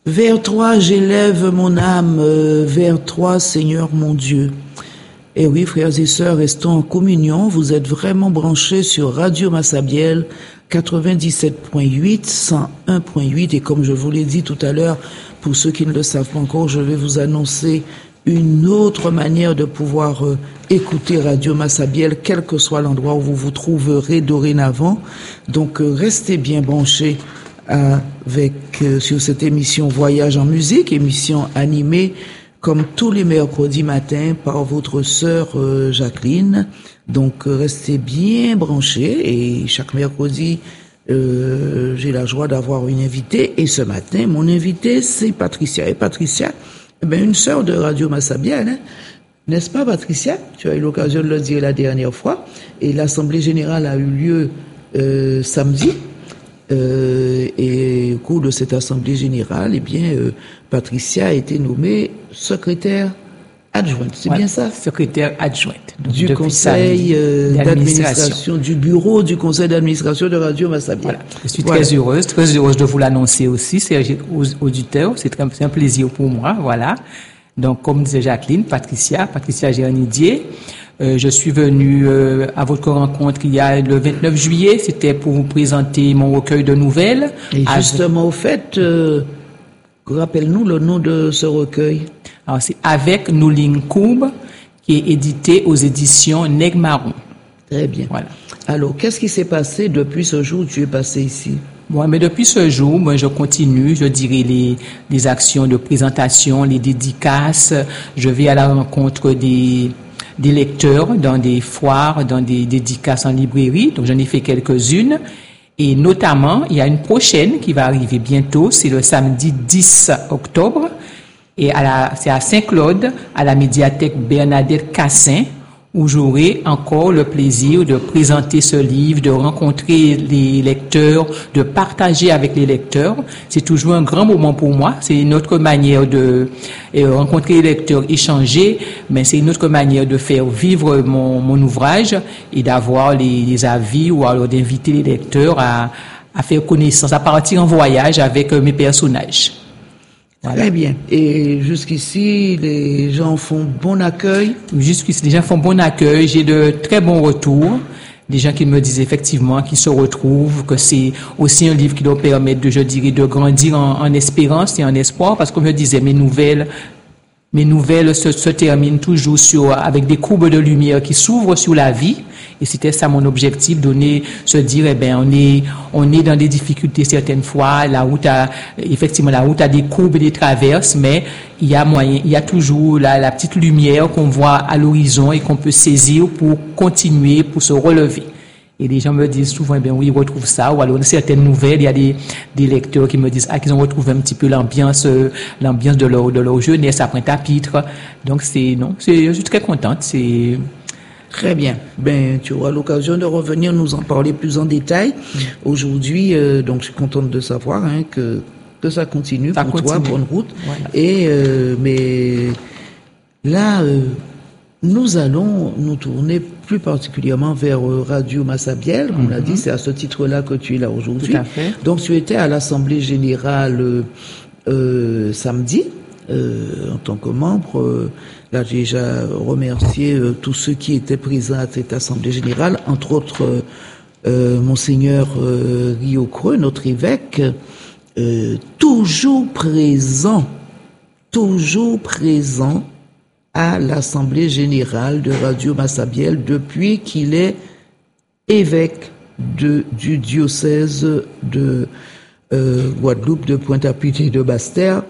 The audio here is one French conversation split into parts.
Vers toi, j'élève mon âme, vers toi, Seigneur mon Dieu. Et oui, frères et sœurs, restons en communion. Vous êtes vraiment branchés sur Radio Massabielle 97.8, 101.8. Et comme je vous l'ai dit tout à l'heure, pour ceux qui ne le savent pas encore, je vais vous annoncer une autre manière de pouvoir écouter Radio Massabielle, quel que soit l'endroit où vous vous trouverez dorénavant. Donc, restez bien branchés sur cette émission Voyage en musique, émission animée comme tous les mercredis matins par votre sœur Jacqueline. Donc restez bien branchés et chaque mercredi j'ai la joie d'avoir une invitée et ce matin mon invitée c'est Patricia. Et Patricia, une sœur de Radio Massabielle, hein, n'est-ce pas Patricia? Tu as eu l'occasion de le dire la dernière fois et l'assemblée générale a eu lieu samedi. Et au cours de cette assemblée générale, Patricia a été nommée secrétaire adjointe. C'est bien ça? Secrétaire adjointe. Du conseil d'administration, du bureau du conseil d'administration de Radio Massabielle. Voilà. Je suis très heureuse de vous l'annoncer aussi, aux auditeurs. C'est un plaisir pour moi, voilà. Donc, comme disait Jacqueline, Patricia Géranidier. Je suis venu à votre rencontre il y a le 29 juillet. C'était pour vous présenter mon recueil de nouvelles. Et justement, au fait, rappelle-nous le nom de ce recueil. Alors, c'est Avec nos lignes courbes, qui est édité aux éditions Nègre Marron. Très bien. Voilà. Alors, qu'est-ce qui s'est passé depuis ce jour où tu es passé ici? Bon, mais depuis ce jour, moi, je continue, je dirais les actions de présentation, les dédicaces. Je vais à la rencontre des lecteurs dans des foires, dans des dédicaces en librairie. Donc, j'en ai fait quelques-unes. Et notamment, il y a une prochaine qui va arriver bientôt. C'est le samedi 10 octobre. Et c'est à Saint-Claude, à la médiathèque Bernadette Cassin, où j'aurai encore le plaisir de présenter ce livre, de rencontrer les lecteurs, de partager avec les lecteurs. C'est toujours un grand moment pour moi. C'est une autre manière de rencontrer les lecteurs, échanger, mais c'est une autre manière de faire vivre mon ouvrage et d'avoir les avis ou alors d'inviter les lecteurs à faire connaissance, à partir en voyage avec mes personnages. Voilà. Très bien. Et jusqu'ici, les gens font bon accueil? Jusqu'ici, les gens font bon accueil. J'ai de très bons retours. Des gens qui me disent effectivement qu'ils se retrouvent, que c'est aussi un livre qui leur permet de grandir en espérance et en espoir. Parce que comme je disais, mes nouvelles se terminent toujours avec des courbes de lumière qui s'ouvrent sur la vie. Et c'était ça mon objectif, se dire, on est dans des difficultés certaines fois, la route a des courbes et des traverses, mais il y a toujours la petite lumière qu'on voit à l'horizon et qu'on peut saisir pour continuer, pour se relever. Et les gens me disent souvent, oui, ils retrouvent ça, ou alors certaines nouvelles, il y a des lecteurs qui me disent, qu'ils ont retrouvé un petit peu l'ambiance de leur jeunesse après chapitre. Donc je suis très contente, Très bien. Tu auras l'occasion de revenir nous en parler plus en détail. Aujourd'hui, donc je suis contente de savoir que ça continue toi, bonne route. Voilà. Et mais là, nous allons nous tourner plus particulièrement vers Radio Massabielle. On l'a dit, c'est à ce titre-là que tu es là aujourd'hui. Tout à fait. Donc tu étais à l'Assemblée générale samedi. En tant que membre, là j'ai déjà remercié tous ceux qui étaient présents à cette assemblée générale, entre autres Monseigneur Rio Creux, notre évêque, toujours présent à l'assemblée générale de Radio Massabielle depuis qu'il est évêque du diocèse de Guadeloupe, de Pointe-à-Pitre et de Basse-Terre.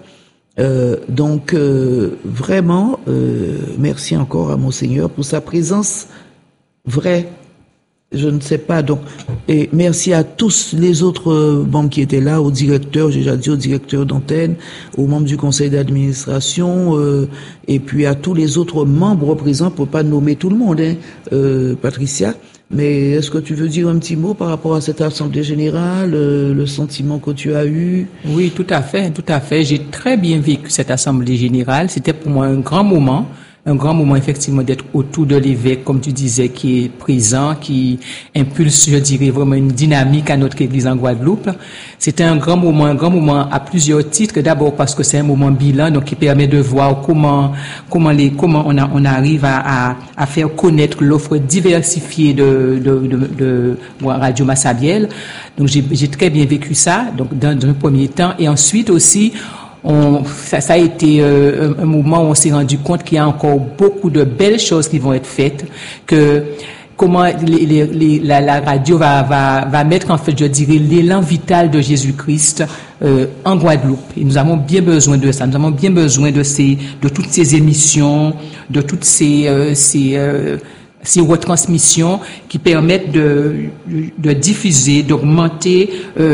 Vraiment, merci encore à Monseigneur pour sa présence vraie. Je ne sais pas, et merci à tous les autres membres qui étaient là, au directeur, j'ai déjà dit au directeur d'antenne, aux membres du conseil d'administration, et puis à tous les autres membres présents, pour pas nommer tout le monde, Patricia. Mais est-ce que tu veux dire un petit mot par rapport à cette assemblée générale, le sentiment que tu as eu? Oui, tout à fait. J'ai très bien vécu cette assemblée générale. C'était pour moi un grand moment un grand moment effectivement d'être autour de l'évêque, comme tu disais, qui est présent, qui impulse, je dirais, vraiment une dynamique à notre Église en Guadeloupe. C'était un grand moment à plusieurs titres. D'abord parce que c'est un moment bilan, donc qui permet de voir comment on arrive à faire connaître l'offre diversifiée de Radio Massabielle. Donc j'ai très bien vécu ça, donc dans un premier temps, et ensuite aussi ça a été un moment où on s'est rendu compte qu'il y a encore beaucoup de belles choses qui vont être faites, que comment la radio va mettre en fait, je dirais, l'élan vital de Jésus-Christ en Guadeloupe. Et nous avons bien besoin de ça. Nous avons bien besoin de toutes ces émissions, de toutes ces retransmissions qui permettent de diffuser, d'augmenter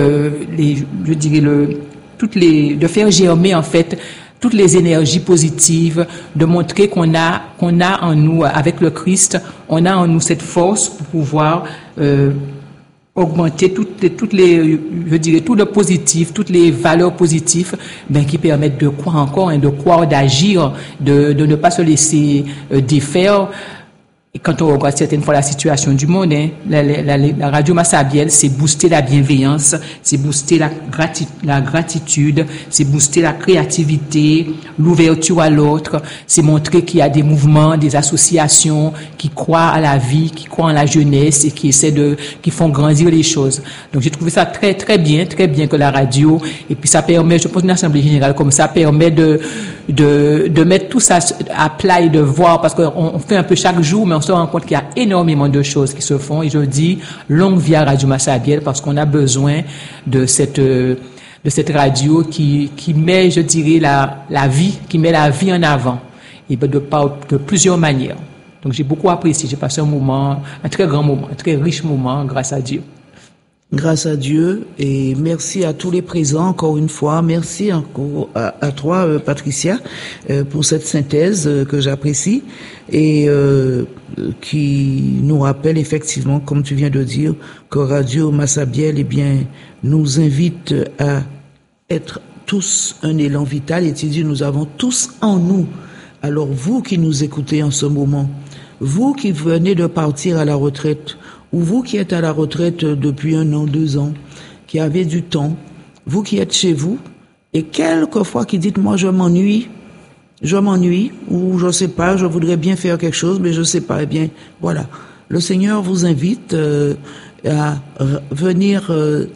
de faire germer en fait toutes les énergies positives, de montrer qu'on a en nous, avec le Christ, on a en nous cette force pour pouvoir augmenter tout le positif, toutes les valeurs positives, qui permettent de croire encore, de croire, d'agir, de ne pas se laisser défaire. Et quand on regarde certaines fois la situation du monde, la radio Massabielle, c'est booster la bienveillance, c'est booster la gratitude, c'est booster la créativité, l'ouverture à l'autre, c'est montrer qu'il y a des mouvements, des associations qui croient à la vie, qui croient en la jeunesse et qui font grandir les choses. Donc j'ai trouvé ça très très bien que la radio, et puis ça permet, je pense une assemblée générale comme ça permet de mettre tout ça à plat et de voir, parce qu'on fait un peu chaque jour, mais on se rend compte qu'il y a énormément de choses qui se font, et je dis longue vie à Radio Massabielle, parce qu'on a besoin de cette radio qui met, je dirais, la vie, qui met la vie en avant, et de plusieurs manières. Donc j'ai beaucoup apprécié, j'ai passé un très grand moment, un très riche moment, grâce à Dieu. Grâce à Dieu, et merci à tous les présents encore une fois. Merci encore à toi, Patricia, pour cette synthèse que j'apprécie et qui nous rappelle effectivement, comme tu viens de dire, que Radio Massabielle, nous invite à être tous un élan vital. Et tu dis, nous avons tous en nous. Alors vous qui nous écoutez en ce moment, vous qui venez de partir à la retraite, ou vous qui êtes à la retraite depuis 1 an, 2 ans, qui avez du temps, vous qui êtes chez vous, et quelquefois qui dites, moi je m'ennuie, ou je sais pas, je voudrais bien faire quelque chose, mais je sais pas, voilà. Le Seigneur vous invite à venir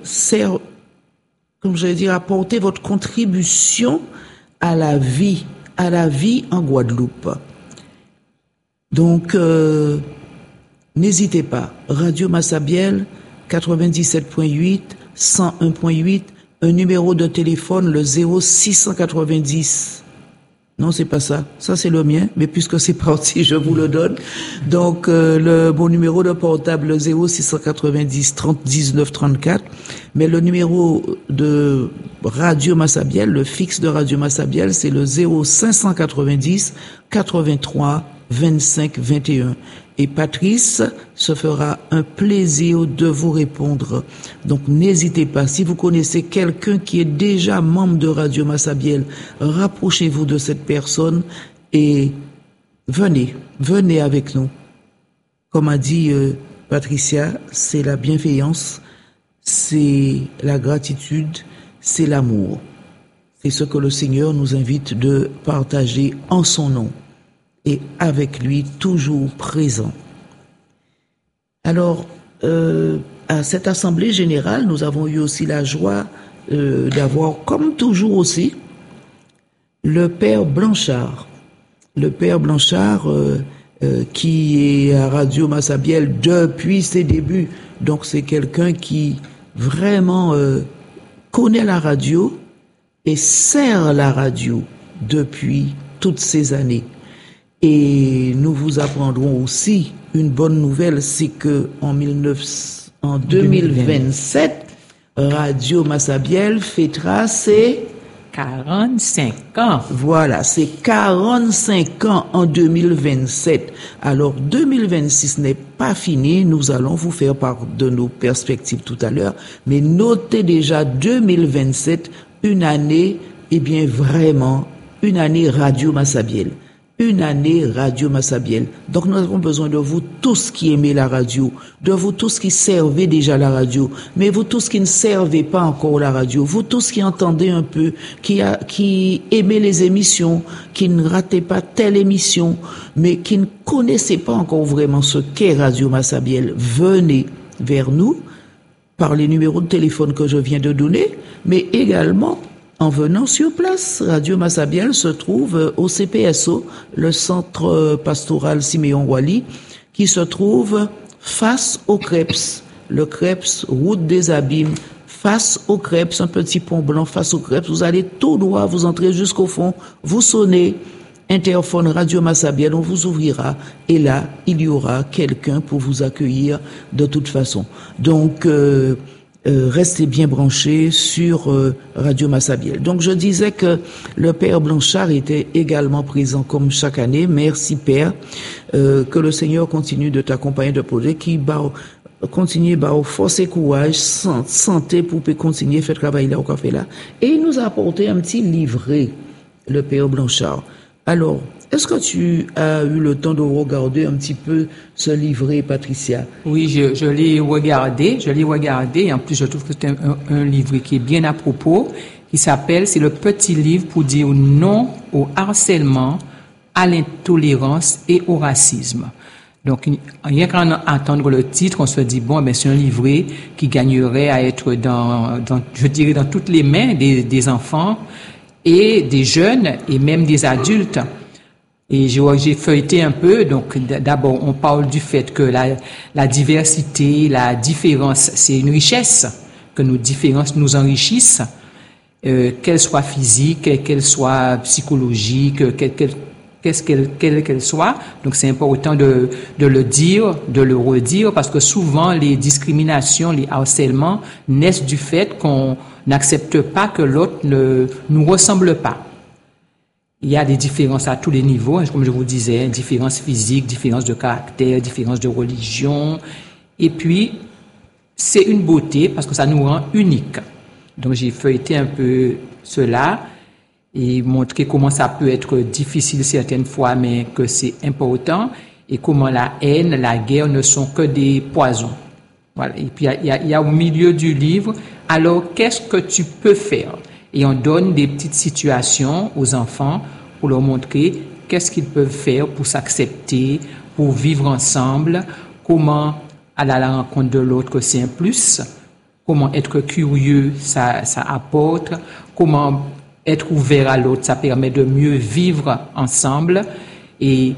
apporter votre contribution à la vie en Guadeloupe. Donc, n'hésitez pas. Radio Massabielle, 97.8, 101.8, un numéro de téléphone, le 0690. Non, c'est pas ça. Ça, c'est le mien. Mais puisque c'est parti, je vous le donne. Donc, le bon numéro de portable, le 0690 30 19 34. Mais le numéro de Radio Massabielle, le fixe de Radio Massabielle, c'est le 0590 83 25 21. Et Patrice se fera un plaisir de vous répondre. Donc n'hésitez pas, si vous connaissez quelqu'un qui est déjà membre de Radio Massabielle, rapprochez-vous de cette personne et venez avec nous. Comme a dit Patricia, c'est la bienveillance, c'est la gratitude, c'est l'amour. C'est ce que le Seigneur nous invite de partager en son nom. Et avec lui, toujours présent. Alors, à cette assemblée générale, nous avons eu aussi la joie d'avoir, comme toujours aussi, le Père Blanchard. Le Père Blanchard, qui est à Radio Massabielle depuis ses débuts. Donc, c'est quelqu'un qui vraiment connaît la radio et sert la radio depuis toutes ces années. Et nous vous apprendrons aussi une bonne nouvelle, c'est que en 2027, Radio Massabielle fêtera ses 45 ans. Voilà, c'est 45 ans en 2027. Alors 2026 n'est pas fini, nous allons vous faire part de nos perspectives tout à l'heure, mais notez déjà 2027, une année, vraiment, une année Radio Massabielle. une année Radio Massabielle. Donc nous avons besoin de vous tous qui aimez la radio, de vous tous qui servez déjà la radio, mais vous tous qui ne servez pas encore la radio, vous tous qui entendez un peu, qui aimez les émissions, qui ne ratez pas telle émission, mais qui ne connaissez pas encore vraiment ce qu'est Radio Massabielle. Venez vers nous par les numéros de téléphone que je viens de donner, mais également en venant sur place. Radio Massabielle se trouve au CPSO, le centre pastoral Siméon Wally, qui se trouve face au Crêpes. Le Crêpes, route des Abîmes, face au Crêpes, un petit pont blanc face au Crêpes. Vous allez tout droit, vous entrez jusqu'au fond, vous sonnez, interphone Radio Massabielle, on vous ouvrira, et là, il y aura quelqu'un pour vous accueillir de toute façon. Donc, restez bien branchés sur Radio Massabielle. Donc je disais que le Père Blanchard était également présent comme chaque année. Merci Père, que le Seigneur continue de t'accompagner, de projet qui continue à force et courage, santé pour continuer à faire travail là au café là. Et il nous a apporté un petit livret, le Père Blanchard. Alors, est-ce que tu as eu le temps de regarder un petit peu ce livret, Patricia? Oui, je l'ai regardé. Et en plus, je trouve que c'est un livret qui est bien à propos, qui s'appelle, c'est le petit livre pour dire non au harcèlement, à l'intolérance et au racisme. Donc, rien qu'à entendre le titre, on se dit, bon, ben, c'est un livret qui gagnerait à être dans toutes les mains des enfants et des jeunes et même des adultes. Et j'ai feuilleté un peu. Donc, d'abord, on parle du fait que la diversité, la différence, c'est une richesse, que nos différences nous enrichissent, qu'elles soient physiques, qu'elles soient psychologiques, qu'elle soit. Donc, c'est important de le dire, de le redire, parce que souvent, les discriminations, les harcèlements naissent du fait qu'on n'accepte pas que l'autre ne nous ressemble pas. Il y a des différences à tous les niveaux, comme je vous disais, différences physiques, différences de caractère, différences de religion. Et puis, c'est une beauté parce que ça nous rend uniques. Donc, j'ai feuilleté un peu cela et montré comment ça peut être difficile certaines fois, mais que c'est important, et comment la haine, la guerre ne sont que des poisons. Voilà. Et puis, il y a au milieu du livre, alors qu'est-ce que tu peux faire? Et on donne des petites situations aux enfants pour leur montrer qu'est-ce qu'ils peuvent faire pour s'accepter, pour vivre ensemble, comment aller à la rencontre de l'autre que c'est un plus, comment être curieux, ça apporte, comment être ouvert à l'autre, ça permet de mieux vivre ensemble. Et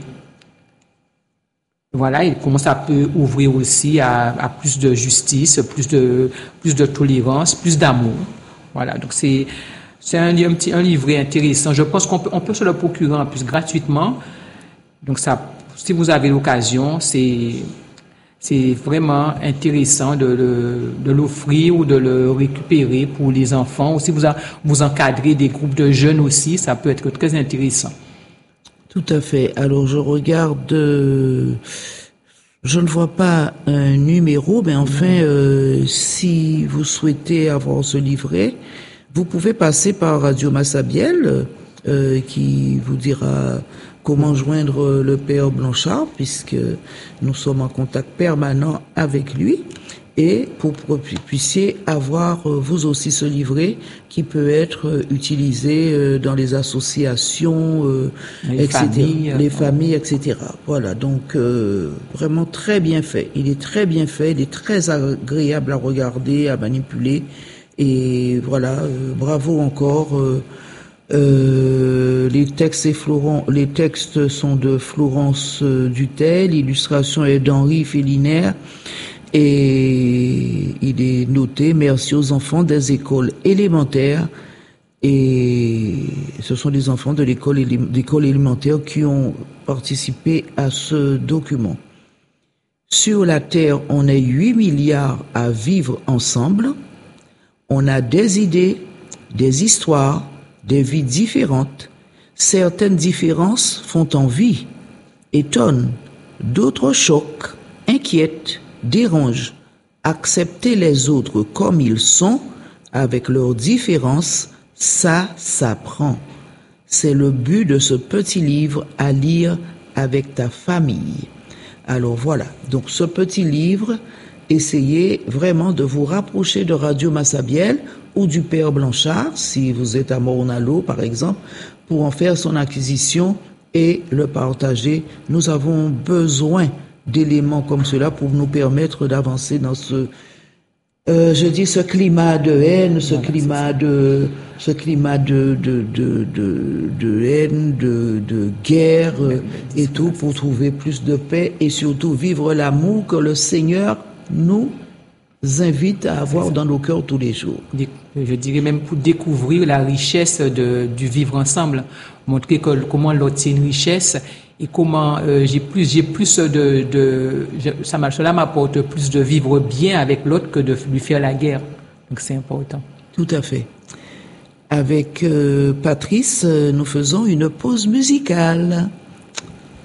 voilà, et comment ça peut ouvrir aussi à plus de justice, plus de tolérance, plus d'amour. Voilà, donc c'est un livret intéressant. Je pense qu'on peut se le procurer en plus gratuitement. Donc ça, si vous avez l'occasion, c'est vraiment intéressant de l'offrir ou de le récupérer pour les enfants. Ou si vous encadrez des groupes de jeunes aussi, ça peut être très intéressant. Tout à fait. Alors je regarde, je ne vois pas un numéro, mais enfin, si vous souhaitez avoir ce livret, vous pouvez passer par Radio Massabielle, qui vous dira comment joindre le Père Blanchard, puisque nous sommes en contact permanent avec lui, et pour que vous puissiez avoir vous aussi ce livret qui peut être utilisé dans les associations, les familles, etc. Voilà, donc vraiment très bien fait. Il est très bien fait, il est très agréable à regarder, à manipuler, et voilà, bravo encore. Les textes sont de Florence Dutel, l'illustration est d'Henri Félinaire, et il est noté merci aux enfants des écoles élémentaires, et ce sont des enfants de l'école élémentaire qui ont participé à ce document. Sur la Terre, on est 8 milliards à vivre ensemble. On a des idées, des histoires, des vies différentes. Certaines différences font envie, étonnent, d'autres choquent, inquiètent, dérangent. Accepter les autres comme ils sont, avec leurs différences, ça s'apprend. C'est le but de ce petit livre à lire avec ta famille. Alors voilà, donc ce petit livre, essayez vraiment de vous rapprocher de Radio Massabielle ou du Père Blanchard, si vous êtes à Morne-à-l'Eau par exemple, pour en faire son acquisition et le partager. Nous avons besoin d'éléments comme cela pour nous permettre d'avancer dans ce climat de haine, ce climat de haine, de guerre et tout, pour trouver plus de paix et surtout vivre l'amour que le Seigneur nous invite à avoir dans nos cœurs tous les jours. Je dirais même pour découvrir la richesse du vivre ensemble, montrer comment l'autre c'est une richesse et comment cela m'apporte plus de vivre bien avec l'autre que de lui faire la guerre. Donc c'est important. Tout à fait. Avec Patrice, nous faisons une pause musicale.